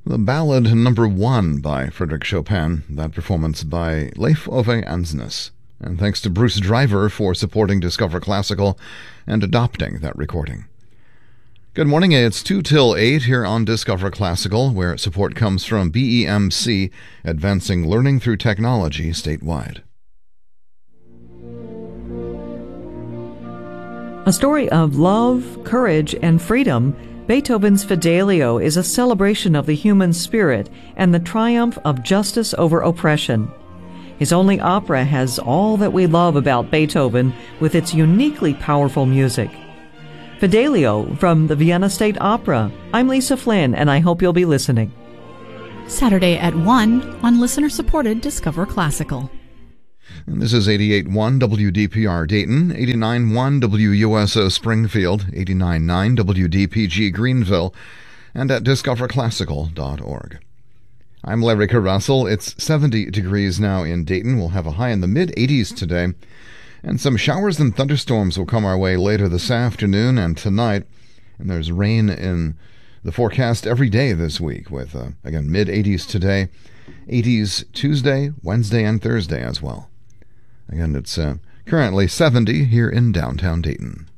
The Ballad Number 1 by Frédéric Chopin, that performance by Leif Ove Ansnes. And thanks to Bruce Driver for supporting Discover Classical and adopting that recording. Good morning, it's 2 till 8 here on Discover Classical, where support comes from BEMC, advancing learning through technology statewide. A story of love, courage, and freedom, Beethoven's Fidelio is a celebration of the human spirit and the triumph of justice over oppression. His only opera has all that we love about Beethoven with its uniquely powerful music. Fidelio from the Vienna State Opera. I'm Lisa Flynn, and I hope you'll be listening. Saturday at 1 on listener-supported Discover Classical. And this is 88.1 WDPR Dayton, 89.1 WUSO Springfield, 89.9 WDPG Greenville, and at discoverclassical.org. I'm Larry Russell. It's 70 degrees now in Dayton. We'll have a high in the mid-80s today, and some showers and thunderstorms will come our way later this afternoon and tonight. And there's rain in the forecast every day this week with, again, mid-80s today, 80s Tuesday, Wednesday, and Thursday as well. Again, it's currently 70 here in downtown Dayton.